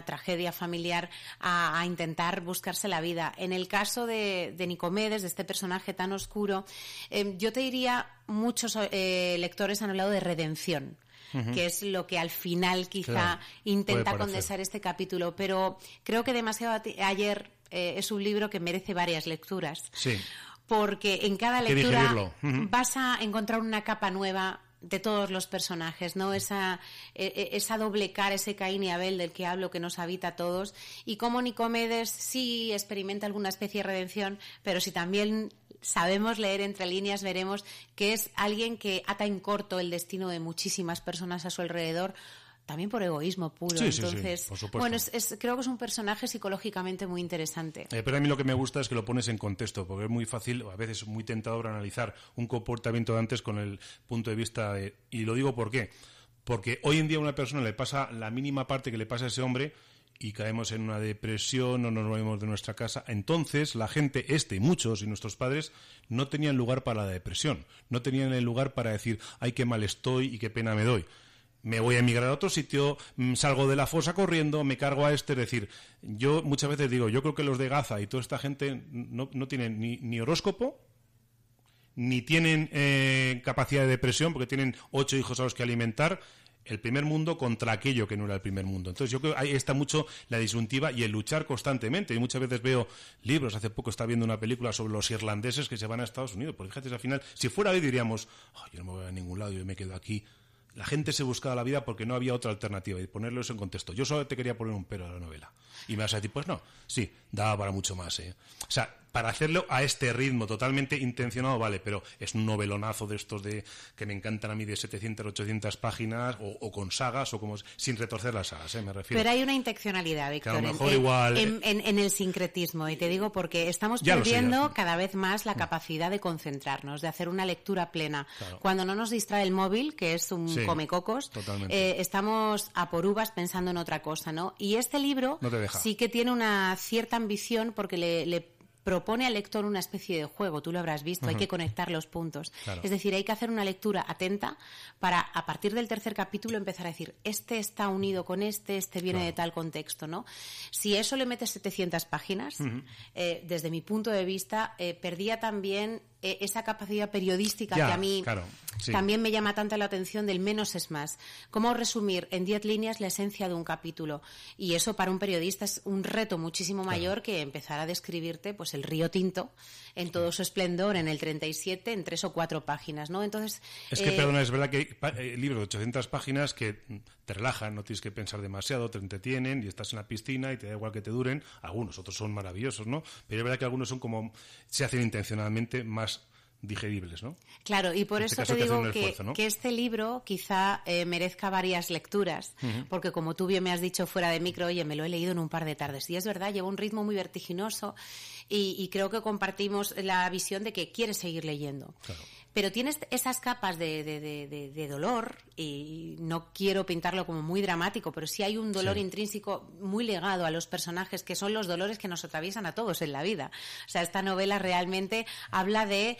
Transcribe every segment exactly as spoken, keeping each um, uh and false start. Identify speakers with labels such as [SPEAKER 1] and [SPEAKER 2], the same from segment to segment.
[SPEAKER 1] tragedia familiar a, a intentar buscarse la vida. En el caso de, de Nicomedes, de este personaje tan oscuro, eh, yo te diría, muchos eh, lectores han hablado de redención. Uh-huh. Que es lo que al final quizá claro, intenta condensar este capítulo, pero creo que Demasiado ayer eh, es un libro que merece varias lecturas,
[SPEAKER 2] sí.
[SPEAKER 1] porque en cada lectura uh-huh. vas a encontrar una capa nueva de todos los personajes, ¿no? Esa, eh, esa doble cara, ese Caín y Abel del que hablo, que nos habita a todos, y cómo Nicomedes sí experimenta alguna especie de redención, pero si también sabemos leer entre líneas, veremos que es alguien que ata en corto el destino de muchísimas personas a su alrededor, también por egoísmo puro.
[SPEAKER 2] Sí,
[SPEAKER 1] Entonces,
[SPEAKER 2] sí, sí, por supuesto.
[SPEAKER 1] Bueno, es, es, creo que es un personaje psicológicamente muy interesante.
[SPEAKER 2] Eh, pero a mí lo que me gusta es que lo pones en contexto, porque es muy fácil, a veces muy tentador analizar un comportamiento de antes con el punto de vista de... Y lo digo ¿por qué? Porque hoy en día a una persona le pasa la mínima parte que le pasa a ese hombre y caemos en una depresión o nos movemos de nuestra casa. Entonces la gente, este y muchos, y nuestros padres, no tenían lugar para la depresión, no tenían el lugar para decir, ay, qué mal estoy y qué pena me doy. Me voy a emigrar a otro sitio, salgo de la fosa corriendo, me cargo a este. Es decir, yo muchas veces digo, yo creo que los de Gaza y toda esta gente no, no tienen ni, ni horóscopo, ni tienen eh, capacidad de depresión, porque tienen ocho hijos a los que alimentar. El primer mundo contra aquello que no era el primer mundo. Entonces yo creo que ahí está mucho la disyuntiva y el luchar constantemente. Y muchas veces veo libros, hace poco estaba viendo una película sobre los irlandeses que se van a Estados Unidos. Porque fíjate, al final, si fuera hoy diríamos, oh, yo no me voy a ningún lado, yo me quedo aquí. La gente se buscaba la vida porque no había otra alternativa, y ponerlo eso en contexto. Yo solo te quería poner un pero a la novela. Y me vas a decir, pues no, sí, daba para mucho más, ¿eh? O sea, para hacerlo a este ritmo totalmente intencionado, vale, pero es un novelonazo de estos de que me encantan a mí de setecientas, ochocientas páginas, o, o con sagas, o como sin retorcer las sagas, ¿eh? Me refiero.
[SPEAKER 1] Pero hay una intencionalidad, Víctor,
[SPEAKER 2] que a lo mejor
[SPEAKER 1] en,
[SPEAKER 2] igual,
[SPEAKER 1] en, en, en el sincretismo, y te digo porque estamos perdiendo sé, cada vez más la capacidad de concentrarnos, de hacer una lectura plena. Claro. Cuando no nos distrae el móvil, que es un sí, comecocos, eh, estamos a por uvas pensando en otra cosa, ¿no? Y este libro
[SPEAKER 2] no
[SPEAKER 1] sí que tiene una cierta ambición porque le, le propone al lector una especie de juego, tú lo habrás visto, uh-huh. Hay que conectar los puntos. Claro. Es decir, hay que hacer una lectura atenta para, a partir del tercer capítulo, empezar a decir, este está unido con este, este viene claro. de tal contexto, ¿no? Si eso le metes setecientas páginas, uh-huh. eh, desde mi punto de vista, eh, perdía también eh, esa capacidad periodística
[SPEAKER 2] ya,
[SPEAKER 1] que a mí
[SPEAKER 2] claro, sí.
[SPEAKER 1] también me llama tanto la atención del menos es más. Cómo resumir en diez líneas la esencia de un capítulo. Y eso para un periodista es un reto muchísimo mayor claro. que empezar a describirte pues el río Tinto en todo su esplendor en el treinta y siete en tres o cuatro páginas, ¿no? Entonces
[SPEAKER 2] es que,
[SPEAKER 1] eh,
[SPEAKER 2] perdona, es verdad que hay libros de ochocientas páginas que te relajan, no tienes que pensar demasiado, te entretienen y estás en la piscina y te da igual que te duren. Algunos, otros son maravillosos, ¿no? Pero es verdad que algunos son como, se hacen intencionalmente más digeribles, ¿no?
[SPEAKER 1] Claro, y por
[SPEAKER 2] en
[SPEAKER 1] eso
[SPEAKER 2] este
[SPEAKER 1] te digo
[SPEAKER 2] te
[SPEAKER 1] que,
[SPEAKER 2] esfuerzo, ¿no?
[SPEAKER 1] que este libro quizá eh, merezca varias lecturas, uh-huh. porque como tú bien me has dicho fuera de micro, oye, me lo he leído en un par de tardes, y es verdad, lleva un ritmo muy vertiginoso y, y creo que compartimos la visión de que quieres seguir leyendo. Claro. Pero tienes esas capas de, de, de, de, de dolor, y no quiero pintarlo como muy dramático, pero sí hay un dolor sí. intrínseco muy ligado a los personajes, que son los dolores que nos atraviesan a todos en la vida. O sea, esta novela realmente habla de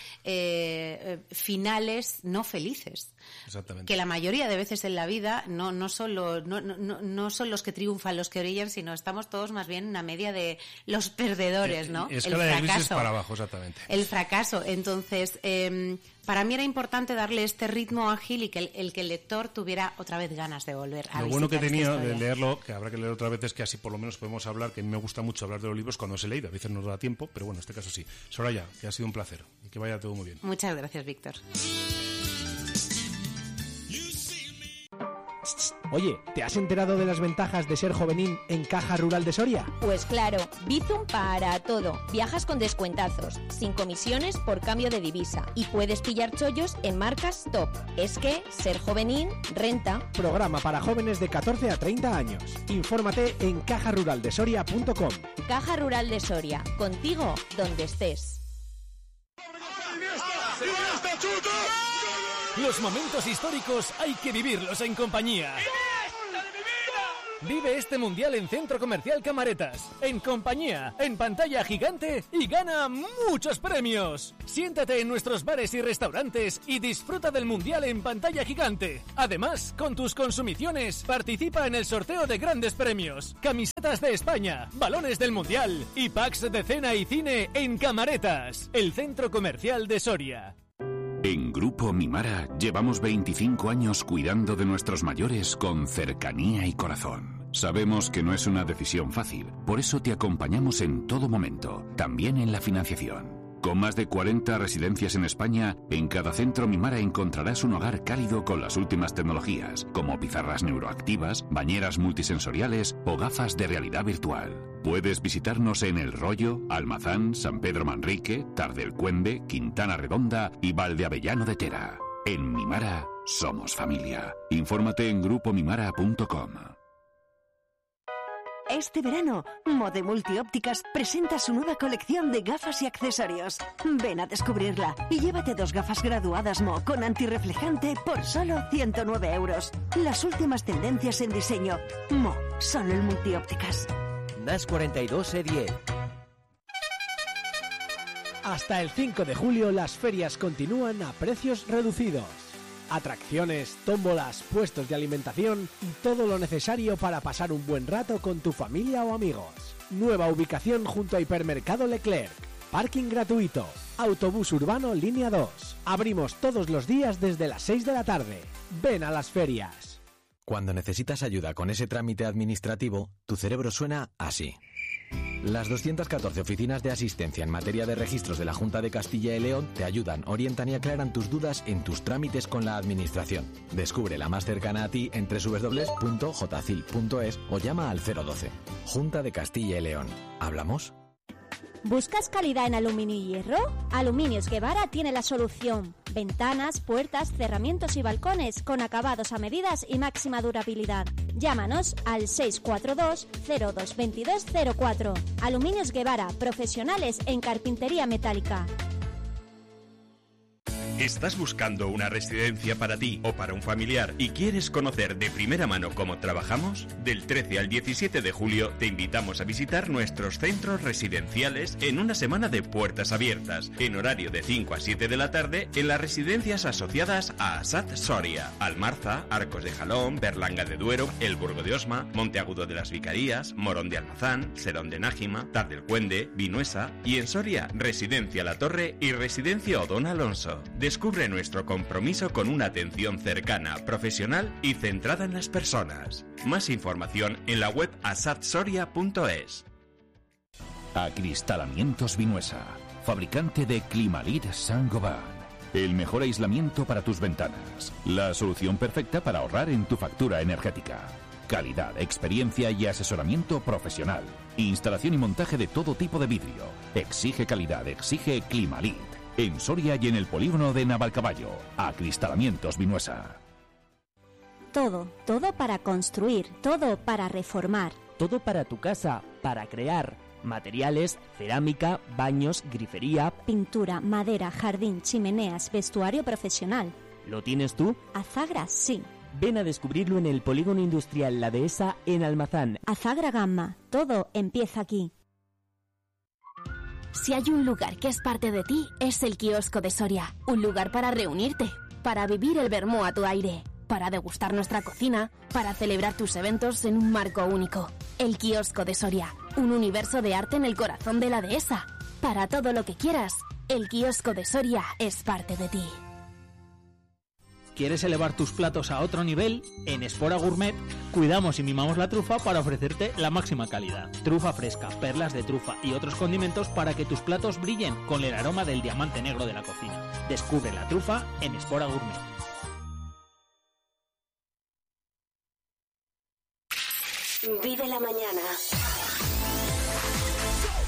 [SPEAKER 1] eh, finales no felices.
[SPEAKER 2] Exactamente.
[SPEAKER 1] Que la mayoría de veces en la vida no, no, son los, no, no, no son los que triunfan, los que brillan, sino estamos todos más bien en una media de los perdedores, ¿no?
[SPEAKER 2] Escala de grises para abajo, exactamente.
[SPEAKER 1] El fracaso. Entonces, eh, para mí era importante darle este ritmo ágil y que el, el que el lector tuviera otra vez ganas de volver a
[SPEAKER 2] Lo bueno que tenía de
[SPEAKER 1] historia.
[SPEAKER 2] leerlo, que habrá que leer otra vez, es que así por lo menos podemos hablar, que a mí me gusta mucho hablar de los libros cuando se he leído, a veces no da tiempo, pero bueno, en este caso sí. Soraya, que ha sido un placer y que vaya todo muy bien.
[SPEAKER 1] Muchas gracias, Víctor.
[SPEAKER 3] Oye, ¿te has enterado de las ventajas de ser jovenín en Caja Rural de Soria?
[SPEAKER 4] Pues claro, Bizum para todo. Viajas con descuentazos, sin comisiones por cambio de divisa y puedes pillar chollos en marcas top. Es que ser jovenín renta.
[SPEAKER 3] Programa para jóvenes de catorce a treinta años. Infórmate en caja rural de soria punto com.
[SPEAKER 4] Caja Rural de Soria, contigo donde estés.
[SPEAKER 5] Los momentos históricos hay que vivirlos en compañía. Vive este mundial en Centro Comercial Camaretas, en compañía, en pantalla gigante y gana muchos premios. Siéntate en nuestros bares y restaurantes y disfruta del mundial en pantalla gigante. Además, con tus consumiciones, participa en el sorteo de grandes premios, camisetas de España, balones del mundial y packs de cena y cine en Camaretas, el Centro Comercial de Soria.
[SPEAKER 6] En Grupo Mimara llevamos veinticinco años cuidando de nuestros mayores con cercanía y corazón. Sabemos que no es una decisión fácil, por eso te acompañamos en todo momento, también en la financiación. Con más de cuarenta residencias en España, en cada centro Mimara encontrarás un hogar cálido con las últimas tecnologías, como pizarras neuroactivas, bañeras multisensoriales o gafas de realidad virtual. Puedes visitarnos en El Rollo, Almazán, San Pedro Manrique, Tardelcuende, Quintana Redonda y Valdeavellano de Tera. En Mimara somos familia. Infórmate en grupo mimara punto com.
[SPEAKER 7] Este verano, Mode Multiópticas presenta su nueva colección de gafas y accesorios. Ven a descubrirla y llévate dos gafas graduadas Mo con antirreflejante por solo ciento nueve euros. Las últimas tendencias en diseño. Mo, solo en Multiópticas.
[SPEAKER 8] N A S cuarenta y dos E diez.
[SPEAKER 3] Hasta el cinco de julio las ferias continúan a precios reducidos. Atracciones, tómbolas, puestos de alimentación y todo lo necesario para pasar un buen rato con tu familia o amigos. Nueva ubicación junto a Hipermercado Leclerc. Parking gratuito. Autobús urbano línea dos. Abrimos todos los días desde las seis de la tarde. Ven a las ferias.
[SPEAKER 8] Cuando necesitas ayuda con ese trámite administrativo, tu cerebro suena así. Las doscientas catorce oficinas de asistencia en materia de registros de la Junta de Castilla y León te ayudan, orientan y aclaran tus dudas en tus trámites con la administración. Descubre la más cercana a ti en doble u doble u doble u punto j c i l punto es o llama al cero doce. Junta de Castilla y León. ¿Hablamos?
[SPEAKER 9] ¿Buscas calidad en aluminio y hierro? Aluminios Guevara tiene la solución. Ventanas, puertas, cerramientos y balcones con acabados a medidas y máxima durabilidad. Llámanos al seis cuatro dos, cero dos dos dos cero cuatro. Aluminios Guevara, profesionales en carpintería metálica.
[SPEAKER 10] ¿Estás buscando una residencia para ti o para un familiar y quieres conocer de primera mano cómo trabajamos? Del trece al diecisiete de julio te invitamos a visitar nuestros centros residenciales en una semana de puertas abiertas, en horario de cinco a siete de la tarde en las residencias asociadas a ASAD Soria, Almarza, Arcos de Jalón, Berlanga de Duero, El Burgo de Osma, Monteagudo de las Vicarías, Morón de Almazán, Serón de Nájima, Tardelcuende, Vinuesa y en Soria, Residencia La Torre y Residencia Odón Alonso. Descubre nuestro compromiso con una atención cercana, profesional y centrada en las personas. Más información en la web asad soria punto es.
[SPEAKER 6] Acristalamientos Vinuesa, fabricante de Climalit Saint-Gobain. El mejor aislamiento para tus ventanas. La solución perfecta para ahorrar en tu factura energética. Calidad, experiencia y asesoramiento profesional. Instalación y montaje de todo tipo de vidrio. Exige calidad, exige Climalit. En Soria y en el polígono de Navalcaballo. Acristalamientos Vinuesa.
[SPEAKER 9] Todo, todo para construir, todo para reformar.
[SPEAKER 11] Todo para tu casa, para crear. Materiales, cerámica, baños, grifería,
[SPEAKER 9] pintura, madera, jardín, chimeneas, vestuario profesional.
[SPEAKER 11] ¿Lo tienes tú?
[SPEAKER 9] Azagra, sí.
[SPEAKER 11] Ven a descubrirlo en el polígono industrial La Dehesa en Almazán.
[SPEAKER 9] Azagra Gamma, todo empieza aquí.
[SPEAKER 12] Si hay un lugar que es parte de ti, es el Kiosco de Soria. Un lugar para reunirte, para vivir el vermú a tu aire, para degustar nuestra cocina, para celebrar tus eventos en un marco único. El Kiosco de Soria, un universo de arte en el corazón de la Dehesa. Para todo lo que quieras, el Kiosco de Soria es parte de ti.
[SPEAKER 13] ¿Quieres elevar tus platos a otro nivel? En Espora Gourmet cuidamos y mimamos la trufa para ofrecerte la máxima calidad. Trufa fresca, perlas de trufa y otros condimentos para que tus platos brillen con el aroma del diamante negro de la cocina. Descubre la trufa en Espora Gourmet.
[SPEAKER 7] Vive la mañana.